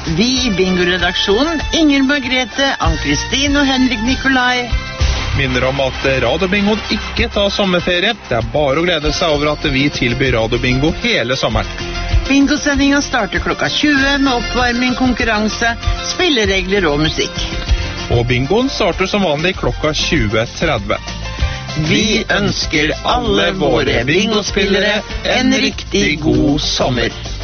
Vi i Bingo-redaksjonen, Inger Margrethe, Ann-Kristin og Henrik Nikolai, minner om at Radiobingoen ikke tar sommerferie. Det bare å glede seg over at vi tilbyr Radiobingo hele sommeren. Bingosendingen starter klokka 20 med oppvarming, konkurranse, spilleregler og musikk. Og bingoen starter som vanlig klokka 20:30. Vi ønsker alle våre bingospillere en riktig god sommer.